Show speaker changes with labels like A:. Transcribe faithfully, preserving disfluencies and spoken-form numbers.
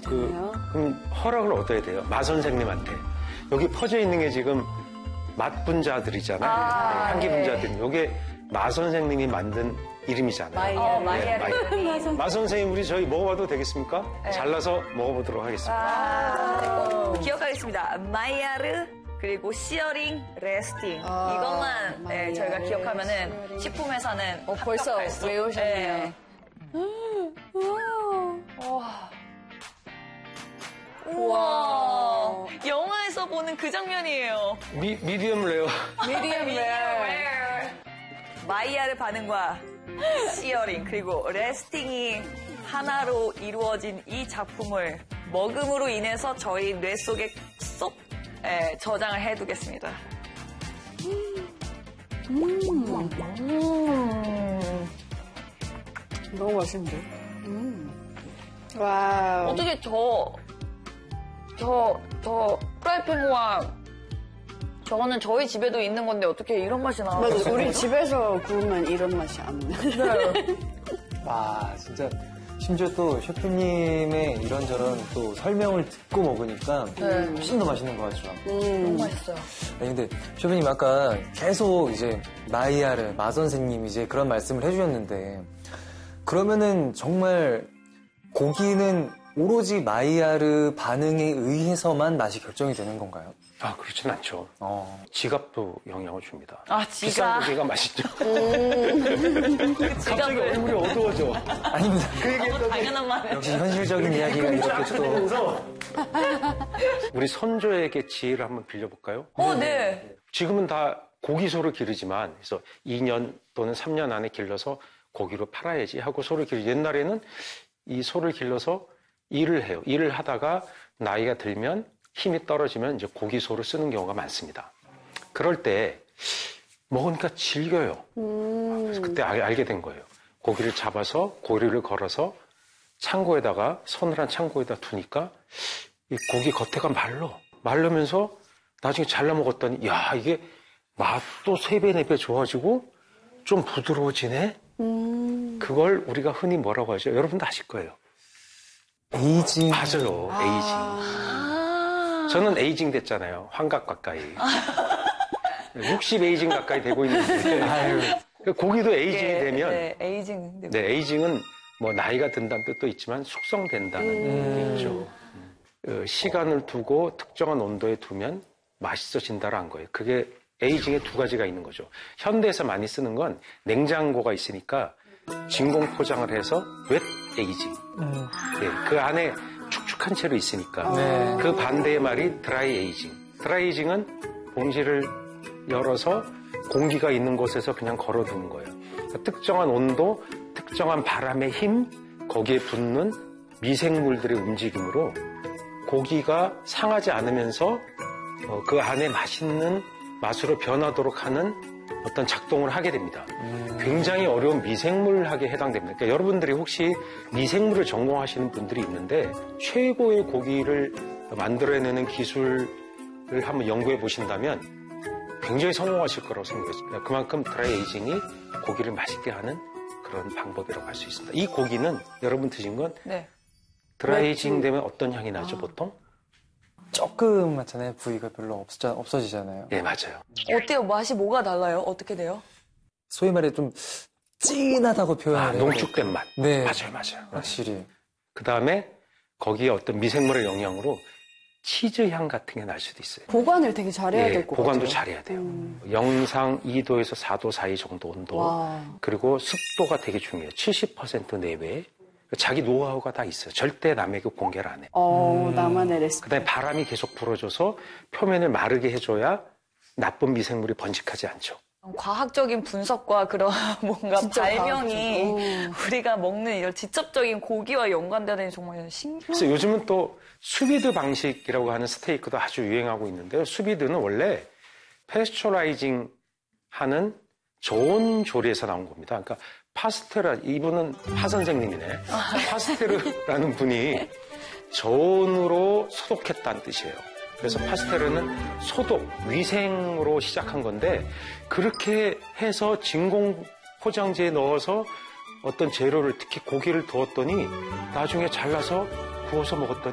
A: 그, 그럼 허락을 얻어야 돼요. 마 선생님한테. 여기 퍼져 있는 게 지금 맛분자들이잖아요.
B: 아,
A: 네, 향기분자들. 요게 마 선생님이 만든 이름이잖아요.
B: 어,
A: 네,
B: 마이야르.
A: 마이. 마 선생님, 우리 저희 먹어봐도 되겠습니까?
B: 네.
A: 잘라서 먹어보도록 하겠습니다.
B: 아, 기억하겠습니다. 마이야르 그리고 시어링, 레스팅.
C: 아,
B: 이것만 네,
C: 마이야르,
B: 저희가 기억하면은
C: 시어링.
B: 식품회사는
C: 어, 벌써
B: 합격할 수.
C: 외우셨네요.
B: 네.
C: 우와.
B: 우와. 영화에서 보는 그 장면이에요.
A: 미, 미디엄 레어.
C: 미디엄 레어.
B: 마이야르 반응과 시어링 그리고 레스팅이 하나로 이루어진 이 작품을 먹음으로 인해서 저희 뇌 속에 쏙 예, 저장을 해두겠습니다.
C: 음. 음. 너무 맛있는데? 음. 와우.
B: 어떻게 저, 저, 저 프라이팬과 저거는 저희 집에도 있는 건데 어떻게 이런 맛이 나요?
C: 맞아, 우리 집에서 구우면 이런 맛이 안 나.
B: 네.
D: 와, 진짜. 심지어 또 셰프님의 이런저런 또 설명을 듣고 먹으니까
B: 네.
D: 훨씬 더 맛있는 것 같죠.
C: 음.
B: 너무 맛있어요.
D: 아니, 근데 셰프님 아까 계속 이제 마이야르, 마 선생님 이제 그런 말씀을 해주셨는데 그러면은 정말 고기는 오로지 마이야르 반응에 의해서만 맛이 결정이 되는 건가요?
A: 아, 그렇진 않죠.
D: 어.
A: 지갑도 영향을 줍니다.
B: 아,
A: 비싼
B: 지갑.
A: 고기가 맛있죠.
C: 음.
A: 갑자기
B: 지갑을.
A: 얼굴이 어두워져.
D: 아닙니다.
A: 그 얘기했더니
B: 당연한 말이에요.
D: 역시 현실적인 이야기가 이렇게 또.
A: 우리 선조에게 지혜를 한번 빌려볼까요?
B: 어, 네.
A: 지금은 다 고기소를 기르지만 그래서 이 년 또는 삼 년 안에 길러서 고기로 팔아야지 하고 소를 기르지. 옛날에는 이 소를 길러서 일을 해요. 일을 하다가 나이가 들면 힘이 떨어지면 이제 고기소를 쓰는 경우가 많습니다. 그럴 때 먹으니까 질겨요.
C: 음.
A: 그래서 그때 알, 알게 된 거예요. 고기를 잡아서 고리를 걸어서 창고에다가 서늘한 창고에다 두니까 이 고기 겉에가 말라. 마르면서 나중에 잘라 먹었더니 야 이게 맛도 세 배, 네 배 좋아지고 좀 부드러워지네.
C: 음.
A: 그걸 우리가 흔히 뭐라고 하죠? 여러분도 아실 거예요.
D: 에이징.
A: 맞아요. 에이징.
B: 아.
A: 저는 에이징 됐잖아요. 환갑 가까이. 육십 에이징 가까이 되고 있는데
D: 아유.
A: 고기도 에이징이
B: 네,
A: 되면
B: 네, 에이징.
A: 네, 에이징은 뭐 나이가 든다는 뜻도 있지만 숙성된다는
D: 음.
A: 뜻도 있죠. 어, 시간을 두고 특정한 온도에 두면 맛있어진다라는 거예요. 그게 에이징에 두 가지가 있는 거죠. 현대에서 많이 쓰는 건 냉장고가 있으니까 진공 포장을 해서 웹 에이징.
D: 음.
A: 네, 그 안에 축축한 채로 있으니까
D: 네.
A: 그 반대의 말이 드라이 에이징. 드라이 에이징은 봉지를 열어서 공기가 있는 곳에서 그냥 걸어두는 거예요. 그러니까 특정한 온도, 특정한 바람의 힘, 거기에 붙는 미생물들의 움직임으로 고기가 상하지 않으면서 어, 그 안에 맛있는 맛으로 변하도록 하는 어떤 작동을 하게 됩니다.
D: 음.
A: 굉장히 어려운 미생물학에 해당됩니다. 그러니까 여러분들이 혹시 미생물을 전공하시는 분들이 있는데 최고의 고기를 만들어내는 기술을 한번 연구해 보신다면 굉장히 성공하실 거라고 생각했습니다. 그만큼 드라이 에이징이 고기를 맛있게 하는 그런 방법이라고 할 수 있습니다. 이 고기는 여러분 드신 건
B: 네.
A: 드라이 에이징 되면 어떤 향이 나죠, 보통?
D: 조금 맞잖아요. 부위가 별로 없어, 없어지잖아요.
A: 네, 맞아요.
B: 어때요? 맛이 뭐가 달라요? 어떻게 돼요?
D: 소위 말해 좀 진하다고 표현을
A: 아,
D: 해요.
A: 농축된 맛.
D: 네.
A: 맞아요, 맞아요.
D: 확실히.
A: 그 다음에 거기에 어떤 미생물의 영향으로 치즈 향 같은 게 날 수도 있어요.
C: 보관을 되게 잘해야
A: 예,
C: 될 것 같아요.
A: 보관도 잘해야 돼요.
C: 음.
A: 영상 이 도에서 사 도 사이 정도 온도.
C: 와.
A: 그리고 습도가 되게 중요해요. 칠십 퍼센트 내외. 자기 노하우가 다 있어요. 절대 남에게 공개를 안 해요.
C: 어,
D: 음.
C: 나만의 레시피.
A: 그 다음에 바람이 계속 불어줘서 표면을 마르게 해줘야 나쁜 미생물이 번식하지 않죠.
B: 과학적인 분석과 그런 뭔가
C: 진짜
B: 발명이
C: 과학적.
B: 우리가 먹는 이런 직접적인 고기와 연관되는 정말 신기한.
A: 그래서 요즘은 또 수비드 방식이라고 하는 스테이크도 아주 유행하고 있는데요. 수비드는 원래 패스처라이징 하는 좋은 조리에서 나온 겁니다. 그러니까 파스테라, 이분은 파 선생님이네. 파스테르라는 분이 저온으로 소독했다는 뜻이에요. 그래서 파스테르는 소독, 위생으로 시작한 건데 그렇게 해서 진공 포장지에 넣어서 어떤 재료를 특히 고기를 두었더니 나중에 잘라서 구워서 먹었더니